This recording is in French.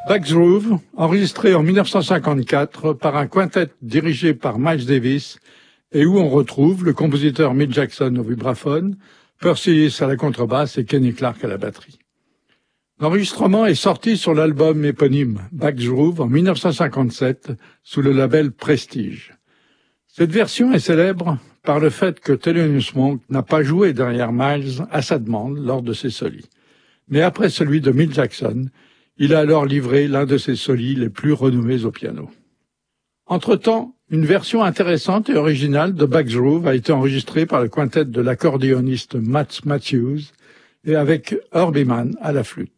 Back Groove, enregistré en 1954 par un quintet dirigé par Miles Davis et où on retrouve le compositeur Milt Jackson au vibraphone, Percy Hills à la contrebasse et Kenny Clarke à la batterie. L'enregistrement est sorti sur l'album éponyme Back Groove en 1957 sous le label Prestige. Cette version est célèbre par le fait que Thelonious Monk n'a pas joué derrière Miles à sa demande lors de ses solis. Mais après celui de Milt Jackson, il a alors livré l'un de ses solis les plus renommés au piano. Entre-temps, une version intéressante et originale de Back Groove a été enregistrée par le quintet de l'accordéoniste Matt Matthews et avec Herbie Mann à la flûte.